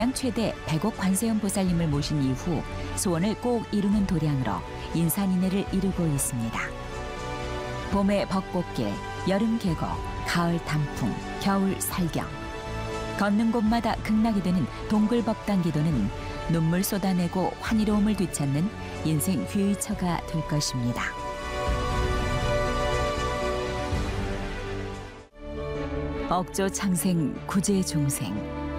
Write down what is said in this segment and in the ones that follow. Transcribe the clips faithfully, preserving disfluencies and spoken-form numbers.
최대 백억 관세음 보살님을 모신 이후 소원을 꼭 이루는 도량으로 인산인해를 이루고 있습니다. 봄의 벚꽃길, 여름 계곡, 가을 단풍, 겨울 살경. 걷는 곳마다 극락이 되는 동글법당 기도는 눈물 쏟아내고 환희로움을 되찾는 인생 휘의처가 될 것입니다. 억조 창생 구제 중생.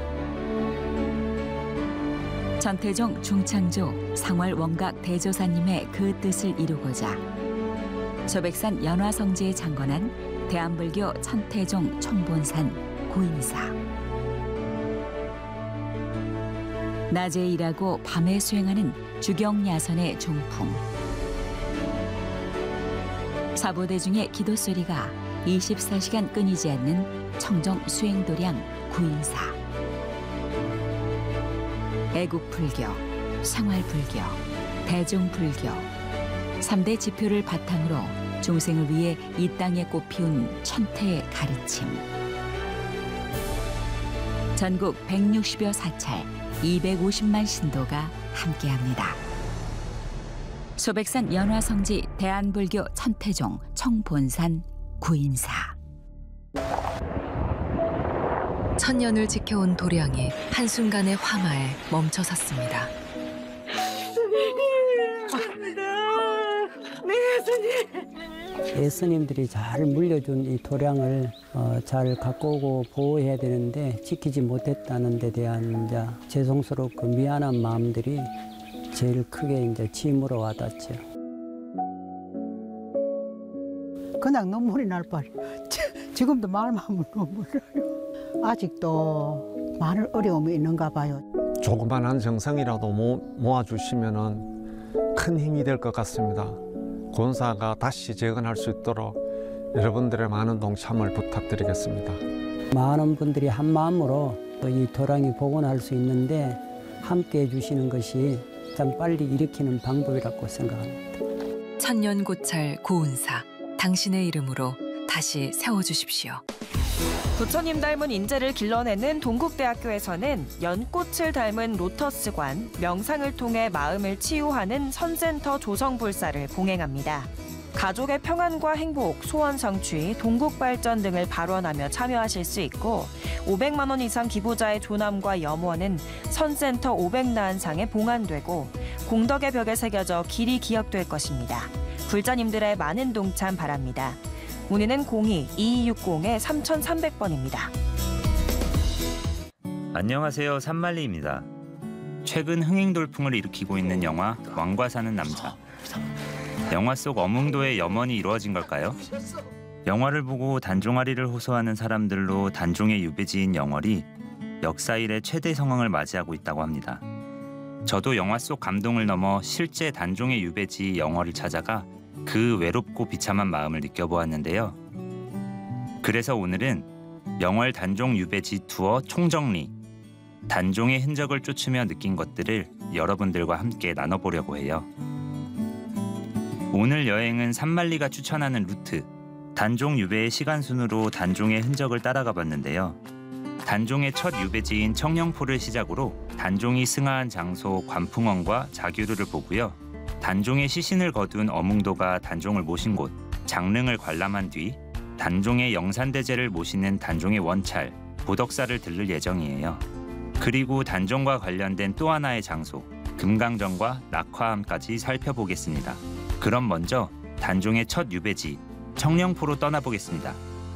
천태종 중창조 상월 원각 대조사님의 그 뜻을 이루고자 소백산 연화성지에 창건한 대한불교 천태종 총본산 구인사. 낮에 일하고 밤에 수행하는 주경야선의 종풍. 사보대 중의 기도 소리가 이십사 시간 끊이지 않는 청정 수행도량 구인사. 애국불교, 생활불교, 대중불교 삼 대 지표를 바탕으로 중생을 위해 이 땅에 꽃피운 천태의 가르침. 전국 백육십여 사찰 이백오십만 신도가 함께합니다. 소백산 연화성지 대한불교 천태종 청본산 구인사. 천년을 지켜온 도량이 한순간의 화마에 멈춰섰습니다. 예수님들이 잘 물려준 이 도량을 어, 잘 갖고 오고 보호해야 되는데 지키지 못했다는 데 대한 이제 죄송스럽고 미안한 마음들이 제일 크게 이제 짐으로 와닿죠. 그냥 눈물이 날 뻔. 지금도 말만 하면 눈물 나요. 아직도 많은 어려움이 있는가 봐요. 조그만한 정성이라도 모아주시면 큰 힘이 될 것 같습니다. 권사가 다시 재건할 수 있도록 여러분들의 많은 동참을 부탁드리겠습니다. 많은 분들이 한 마음으로 이 도량이 복원할 수 있는데 함께해 주시는 것이 참 빨리 일으키는 방법이라고 생각합니다. 천년 고찰 고운사, 당신의 이름으로 다시 세워주십시오. 부처님 닮은 인재를 길러내는 동국대학교에서는 연꽃을 닮은 로터스관, 명상을 통해 마음을 치유하는 선센터 조성불사를 봉행합니다. 가족의 평안과 행복, 소원 성취, 동국 발전 등을 발언하며 참여하실 수 있고 오백만 원 이상 기부자의 조남과 염원은 선센터 오백나한상에 봉안되고 공덕의 벽에 새겨져 길이 기억될 것입니다. 불자님들의 많은 동참 바랍니다. 문의는 공이 이이육공 삼삼백 번입니다. 안녕하세요. 산말리입니다. 최근 흥행돌풍을 일으키고 있는 영화 왕과 사는 남자. 영화 속 어몽도의 염원이 이루어진 걸까요? 영화를 보고 단종아리를 호소하는 사람들로 단종의 유배지인 영월이 역사 이래 최대 성황을 맞이하고 있다고 합니다. 저도 영화 속 감동을 넘어 실제 단종의 유배지 영월을 찾아가 그 외롭고 비참한 마음을 느껴보았는데요. 그래서 오늘은 영월 단종 유배지 투어 총정리, 단종의 흔적을 쫓으며 느낀 것들을 여러분들과 함께 나눠보려고 해요. 오늘 여행은 산말리가 추천하는 루트, 단종 유배의 시간순으로 단종의 흔적을 따라가 봤는데요. 단종의 첫 유배지인 청령포를 시작으로 단종이 승하한 장소 관풍원과 자규루를 보고요. 단종의 시신을 거둔 어몽도가 단종을 모신 곳 장릉을 관람한 뒤 단종의 영산대제를 모시는 단종의 원찰 보덕사를 들를 예정이에요. 그리고 단종과 관련된 또 하나의 장소 금강정과 낙화암까지 살펴보겠습니다. 그럼 먼저 단종의 첫 유배지 청령포로 떠나보겠습니다.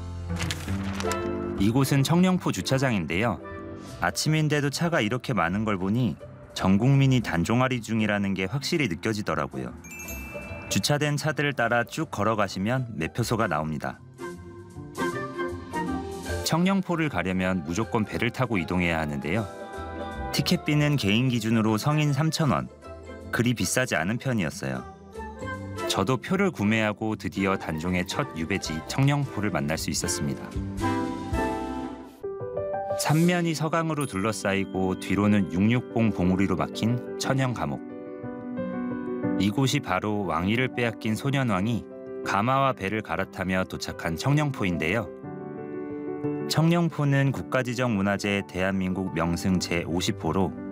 이곳은 청령포 주차장인데요. 아침인데도 차가 이렇게 많은 걸 보니 전 국민이 단종아리 중이라는 게 확실히 느껴지더라고요. 주차된 차들을 따라 쭉 걸어가시면 매표소가 나옵니다. 청령포를 가려면 무조건 배를 타고 이동해야 하는데요. 티켓비는 개인 기준으로 성인 삼천 원, 그리 비싸지 않은 편이었어요. 저도 표를 구매하고 드디어 단종의 첫 유배지 청령포를 만날 수 있었습니다. 삼면이 서강으로 둘러싸이고 뒤로는 육육봉 봉우리로 막힌 천연 감옥. 이곳이 바로 왕위를 빼앗긴 소년왕이 가마와 배를 갈아타며 도착한 청령포인데요. 청룡포는 국가지정 문화재 대한민국 명승 제오십 호로